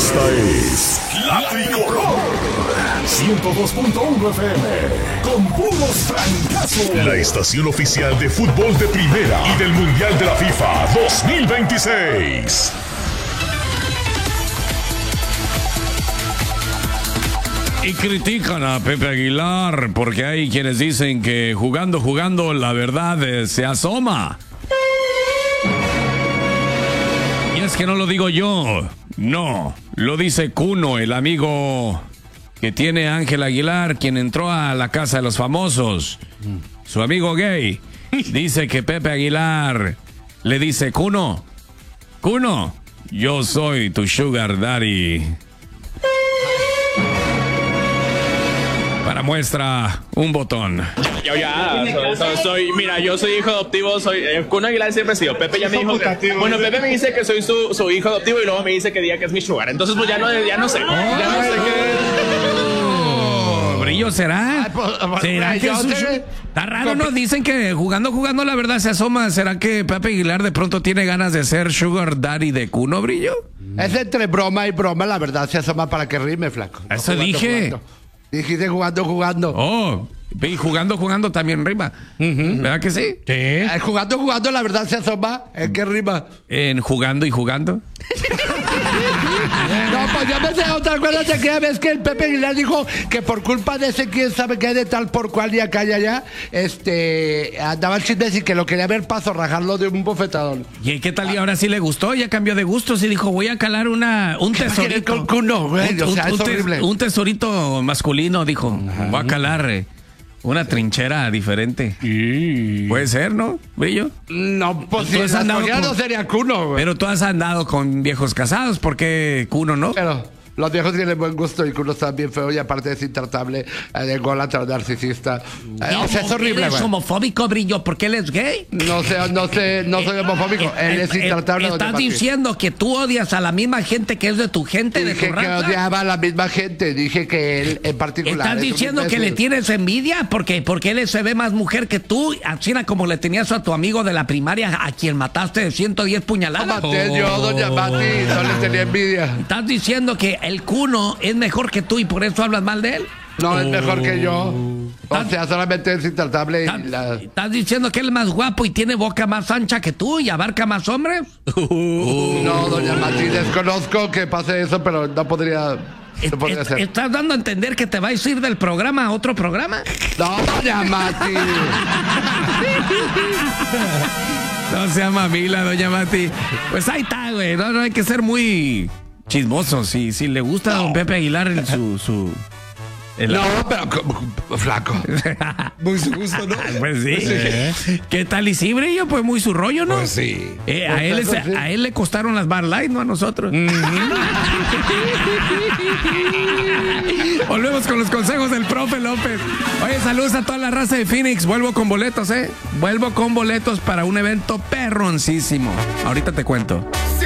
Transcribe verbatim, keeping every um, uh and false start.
Esta es La Tricolor ciento dos punto uno F M con puros francazos. La estación oficial de fútbol de primera y del Mundial de la FIFA dos mil veintiséis. Y critican a Pepe Aguilar porque hay quienes dicen que jugando, jugando, la verdad eh, se asoma. Y es que no lo digo yo, no, lo dice Cuno, el amigo que tiene Ángel Aguilar, quien entró a la casa de los famosos, su amigo gay. Dice que Pepe Aguilar le dice, Cuno, Cuno, yo soy tu sugar daddy. Para muestra, un botón. Yo ya, soy, soy, soy, mira, yo soy hijo adoptivo, soy, eh, Cuno Aguilar siempre ha sido. Pepe ya me dijo que, bueno, Pepe me dice que soy su, su hijo adoptivo y luego me dice que diga que es mi sugar. Entonces, pues ya no, ya no sé, ya no sé qué. Oh, Brillo, ¿será? Ay, pues, ¿Será que yo es un te- su- Está raro, ¿no? Dicen que jugando, jugando, la verdad se asoma. ¿Será que Pepe Aguilar de pronto tiene ganas de ser sugar daddy de Cuno, Brillo? Es entre broma y broma, la verdad se asoma para que rime, flaco. No, Eso jugando, dije. jugando. Dijiste jugando, jugando. Oh, y jugando, jugando también rima. ¿Verdad que sí? Eh, jugando, jugando, la verdad se asoma. ¿En qué rima? En jugando y jugando. No, pues yo me sé otra cosa. ¿Te aquella vez que el Pepe Aguilar dijo que por culpa de ese quién sabe qué de tal por cual y acá y allá, este, andaba el chisme y que lo quería ver paso, rajarlo de un bofetadón. ¿Y qué tal? Y ahora sí le gustó, ya cambió de gustos y dijo, voy a calar una, un ¿Qué va a querer tesorito. con Cuno, güey? O sea, es un, tes- horrible. un tesorito masculino, dijo. Voy a calar eh, una trinchera diferente. Puede ser, ¿no, Brillo? No, pues si Tú has esa andado ya con- no sería Cuno, güey. Pero tú has andado con viejos casados, ¿por qué Cuno no? Pero los viejos tienen buen gusto y Cuno está bien feo y aparte es intratable, eh, de ególatra, narcisista. Eh, o sea, es horrible, Él es güey. homofóbico, Brillo, porque él es gay. No sé, no sé, no soy homofóbico. Él es Eh, eh, intratable. doña Estás Pati. diciendo que tú odias a la misma gente que es de tu gente, de Dije tu que raza. odiaba a la misma gente. Dije que él en particular. Estás es un diciendo que imbécil. le tienes envidia porque, porque él se ve más mujer que tú, así como le tenías a tu amigo de la primaria a quien mataste de ciento diez No puñaladas. maté yo, doña Pati, no le tenía envidia. Estás diciendo que el Cuno es mejor que tú y por eso hablas mal de él. No, es mejor que yo. O sea, solamente es intratable. ¿Estás, Y la... estás diciendo que él es más guapo y tiene boca más ancha que tú y abarca más hombres? No, doña Pati, desconozco que pase eso, pero no podría. No podría Es- ser. ¿Estás dando a entender que te vais a ir del programa a otro programa? No, doña Mati. No sea mamila, doña Mati. Pues ahí está, güey. No, no hay que ser muy chismoso. Si, si le gusta a don Pepe Aguilar en su... su el- No, pero como- flaco. Muy su gusto, ¿no? Pues sí. ¿Qué tal? Y sí, Brillo, pues muy su rollo, ¿no? Pues sí. Eh, a, Pues él, eso es- sí. a él le costaron las Bar Light, no a nosotros. Volvemos con los consejos del profe López. Oye, saludos a toda la raza de Phoenix. Vuelvo con boletos, ¿eh? Vuelvo con boletos para un evento perroncísimo. Ahorita te cuento.